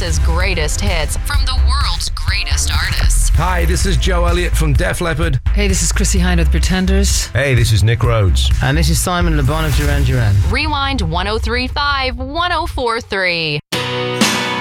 Chris's greatest hits from the world's greatest artists. Hi, this is Joe Elliott from Def Leppard. Hey, this is Chrissy Hynde with Pretenders. Hey, this is Nick Rhodes. And this is Simon Le Bon of Duran Duran. Rewind 103.5, 104.3.